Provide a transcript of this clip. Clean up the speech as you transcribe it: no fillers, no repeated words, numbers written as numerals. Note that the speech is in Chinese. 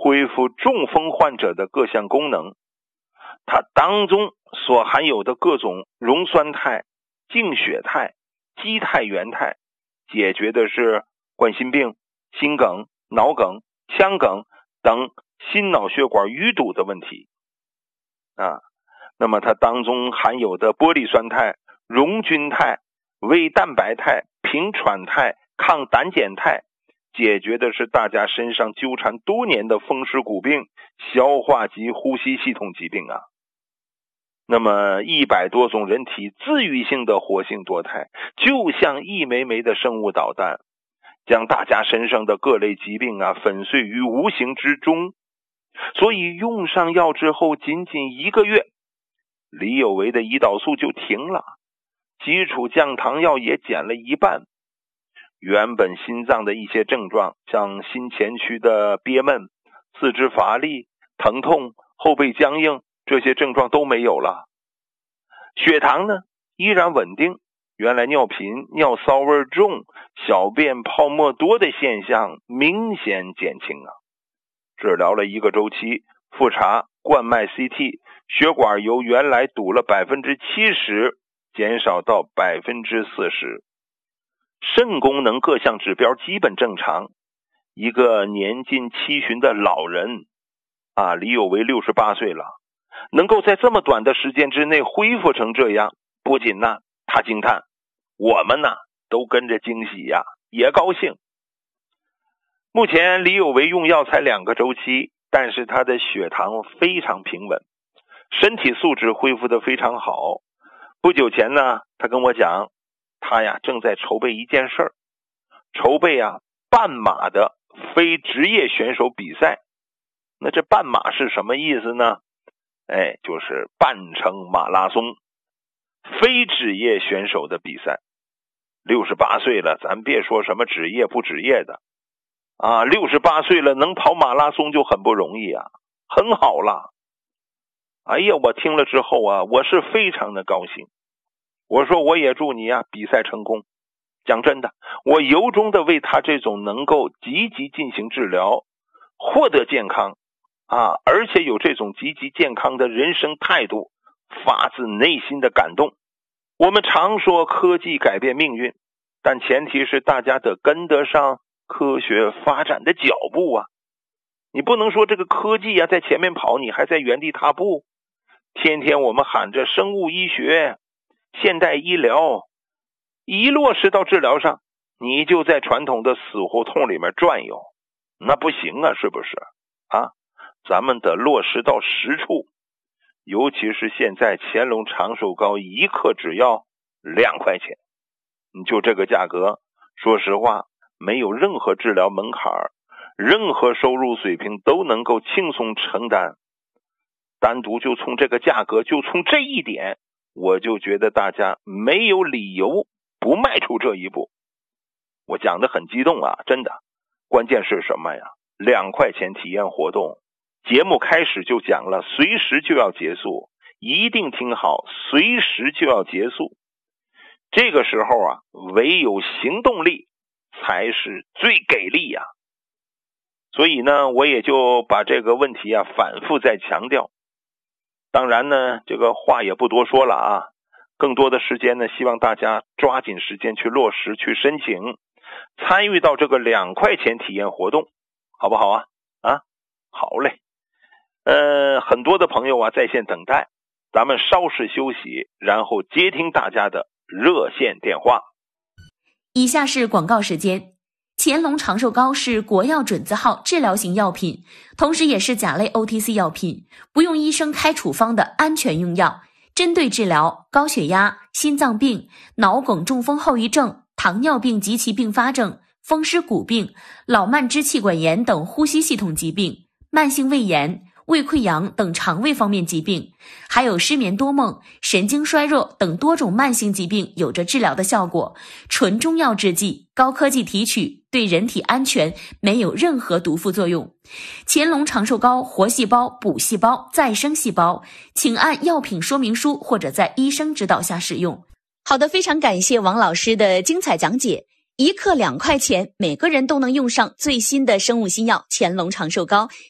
恢复中风患者的各项功能。它当中所含有的各种溶酸肽、净血肽、肌肽原肽，解决的是冠心病、心梗、脑梗、腔梗等心脑血管淤堵的问题那么它当中含有的玻璃酸肽、溶菌肽、微蛋白肽、平喘肽、抗胆碱肽，解决的是大家身上纠缠多年的风湿骨病、消化及呼吸系统疾病那么100多种人体自愈性的活性多肽，就像一枚枚的生物导弹，将大家身上的各类疾病粉碎于无形之中。所以用上药之后仅仅1个月，李有为的胰岛素就停了，基础降糖药也减了一半。原本心脏的一些症状，像心前区的憋闷、四肢乏力、疼痛、后背僵硬，这些症状都没有了。血糖呢依然稳定，原来尿频、尿骚味重、小便泡沫多的现象明显减轻治疗了1个周期，复查、灌脉 CT， 血管由原来堵了 70% 减少到 40%。 肾功能各项指标基本正常。一个年近70旬的老人李有为68岁了，能够在这么短的时间之内恢复成这样，不仅他惊叹，我们都跟着惊喜也高兴。目前李有为用药才2个周期，但是他的血糖非常平稳，身体素质恢复得非常好。不久前他跟我讲，他正在筹备一件事儿，筹备半马的非职业选手比赛。那这半马是什么意思呢？就是半程马拉松，非职业选手的比赛。68岁了，咱别说什么职业不职业的68岁了能跑马拉松就很不容易很好了。哎呀，我听了之后我是非常的高兴。我说我也祝你比赛成功。讲真的，我由衷的为他这种能够积极进行治疗、获得健康而且有这种积极健康的人生态度，发自内心的感动。我们常说科技改变命运，但前提是大家得跟得上科学发展的脚步你不能说这个科技在前面跑，你还在原地踏步。天天我们喊着生物医学、现代医疗，一落实到治疗上，你就在传统的死胡同里面转悠，那不行是不是咱们得落实到实处。尤其是现在乾隆长寿膏1克只要2块钱，你就这个价格，说实话没有任何治疗门槛，任何收入水平都能够轻松承担。单独就从这个价格，就从这一点，我就觉得大家没有理由不迈出这一步。我讲得很激动真的。关键是什么？2块钱体验活动，节目开始就讲了，随时就要结束，一定听好，随时就要结束。这个时候唯有行动力才是最给力所以呢，我也就把这个问题反复再强调。当然呢，这个话也不多说了更多的时间呢，希望大家抓紧时间去落实，去申请，参与到这个2块钱体验活动，好不好好嘞。很多的朋友在线等待，咱们稍事休息，然后接听大家的热线电话。 以下是广告时间。乾隆长寿膏是国药准字号治疗型药品，同时也是甲类 OTC 药品，不用医生开处方的安全用药，针对治疗高血压、心脏病、脑梗、中风后遗症、糖尿病及其并发症、风湿骨病、老慢支气管炎等呼吸系统疾病、慢性胃炎、胃溃疡等肠胃方面疾病，还有失眠多梦、神经衰弱等多种慢性疾病有着治疗的效果。纯中药制剂，高科技提取，对人体安全，没有任何毒副作用。乾隆长寿膏活细胞、补细胞、再生细胞，请按药品说明书或者在医生指导下使用。好的，非常感谢王老师的精彩讲解。1克2块钱，每个人都能用上最新的生物新药乾隆长寿膏，